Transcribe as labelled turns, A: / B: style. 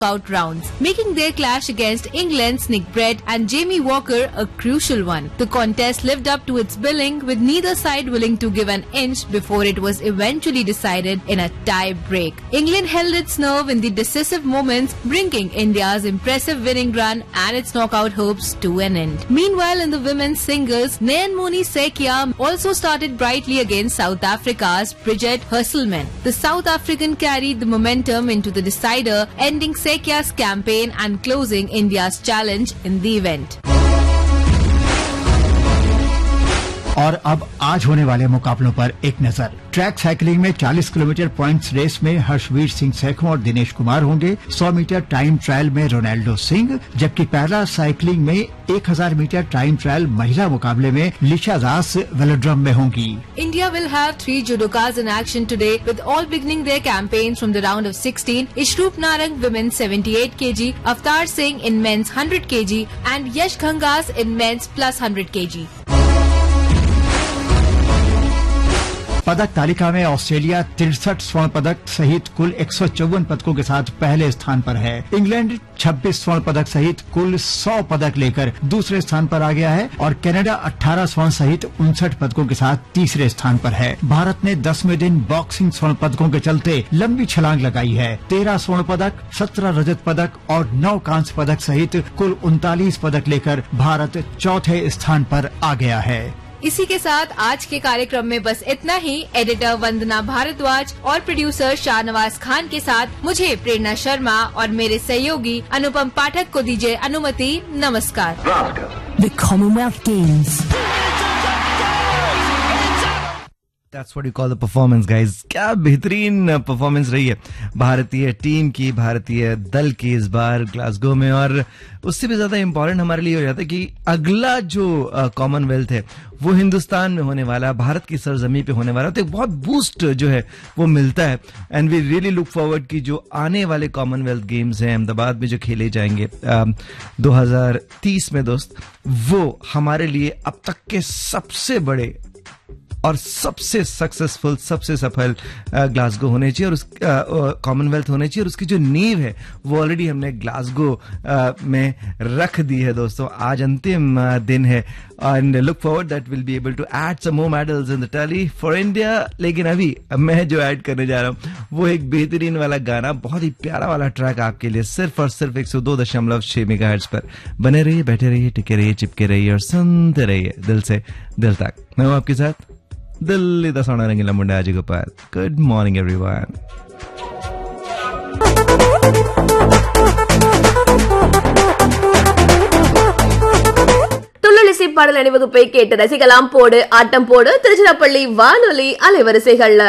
A: knockout rounds, making their clash against England's Nick Brett and Jamie Walker a crucial one. The contest lived up to its billing, with neither side willing to give an inch before it was eventually decided in a tie break. England held its nerve in the decisive moments, bringing India's impressive winning run and its knockout hopes to an end. Meanwhile, in the women's singles, Nayanmoni Sekia also started brightly against South Africa's Bridget Hesselman. The South African carried the momentum into the decider, ending Sekia's campaign and closing India's challenge in the event.
B: और अब आज होने वाले मुकाबलों पर एक नजर। Track cycling में 40 किलोमीटर पॉइंट्स रेस में हर्षवीर सिंह सैखों और दिनेश कुमार होंगे। 100 मीटर टाइम ट्रायल में रोनाल्डो सिंह, जबकि पैरा साइकिलिंग में 1000 मीटर टाइम ट्रायल महिला मुकाबले में लिशा दास वेलोड्रम में होंगी।
A: India will have 3 judokas in action today, with all beginning their campaigns from the round of 16. Ishrup Narang women's 78 kg, Avtar Singh in men's 100 kg and Yash Ghangas in men's plus 100 kg.
B: पदक तालिका में Australia 63 स्वर्ण पदक सहित कुल 154 पदकों के साथ पहले स्थान पर है। इंग्लैंड 26 स्वर्ण पदक सहित कुल 100 पदक लेकर दूसरे स्थान पर आ गया है और कनाडा 18 स्वर्ण सहित 59 पदकों के साथ तीसरे स्थान पर है। भारत ने 10वें दिन बॉक्सिंग स्वर्ण पदकों के चलते लंबी छलांग लगाई है। 13 स्वर्ण पदक, 17 रजत पदक और 9 कांस्य पदक सहित कुल 39 पदक लेकर भारत चौथे स्थान पर आ गया है।
A: इसी के साथ आज के कार्यक्रम में बस इतना ही। एडिटर वंदना भारद्वाज और प्रोड्यूसर शाहनवाज खान के साथ मुझे प्रेरणा शर्मा और मेरे सहयोगी अनुपम पाठक को दीजिए अनुमति। नमस्कार।
C: The Commonwealth Games.
D: That's what you call the performance, guys. क्या बेहतरीन परफॉर्मेंस रही है भारतीय टीम की, भारतीय दल की इस बार ग्लासगो में। और उससे भी ज्यादा इम्पोर्टेंट हमारे लिए हो जाता है कि अगला जो कॉमनवेल्थ है वो हिंदुस्तान में होने वाला, भारत की सरजमी पे होने वाला, तो एक बहुत बूस्ट जो है वो मिलता है। And we really look forward कि जो आने वाले कॉमनवेल्थ गेम्स हैं अहमदाबाद में जो खेले जाएंगे 2030 में दोस्त, वो हमारे लिए अब तक के सबसे बड़े और सबसे सक्सेसफुल, सबसे सफल ग्लासगो होने चाहिए और उस कॉमनवेल्थ होने चाहिए। और उसकी जो नींव है वो ऑलरेडी हमने ग्लासगो में रख दी है दोस्तों। आज अंतिम दिन है and look forward that will be able to add some more medals in the tally for India. लेकिन अभी मैं जो ऐड करने जा रहा हूँ वो एक बेहतरीन वाला गाना, बहुत ही प्यारा वाला ट्रैक आपके लिए, सिर्फ और सिर्फ 102.6 मेगाहर्ट्ज पर। बने रहिए, बैठे रहिए, टिके रहिए, चिपके रहिए और सुनते रहिए दिल से दिल तक। मैं हूँ आपके साथ दिल्ली दा सोना रंगीला मुंडा Ajay Gopal. Good morning everyone.
E: துள்ளலிசை பாடல் அணிவகுப்பை கேட்டு ரசிக்கலாம். போடு ஆட்டம் போடு திருச்சிராப்பள்ளி வானொலி அலைவரிசைகள்ல.